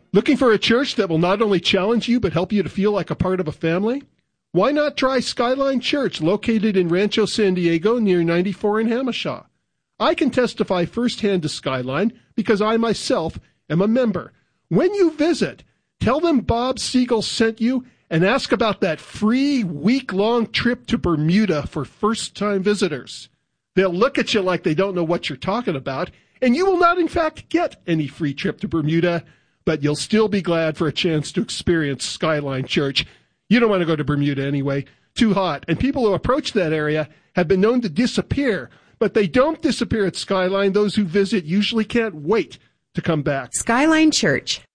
Looking for a church that will not only challenge you, but help you to feel like a part of a family? Why not try Skyline Church, located in Rancho San Diego near 94 in Hamishaw? I can testify firsthand to Skyline because I myself am a member. When you visit, tell them Bob Siegel sent you and ask about that free week-long trip to Bermuda for first-time visitors. They'll look at you like they don't know what you're talking about, and you will not, in fact, get any free trip to Bermuda, but you'll still be glad for a chance to experience Skyline Church. You don't want to go to Bermuda anyway. Too hot. And people who approach that area have been known to disappear, but they don't disappear at Skyline. Those who visit usually can't wait to come back. Skyline Church,